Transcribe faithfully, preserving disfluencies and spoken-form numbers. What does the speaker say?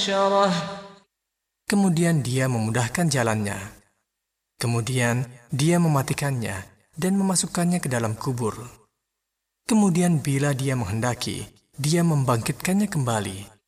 Kemudian dia memudahkan jalannya. Kemudian dia mematikannya dan memasukkannya ke dalam kubur. Kemudian bila dia menghendaki, dia membangkitkannya kembali.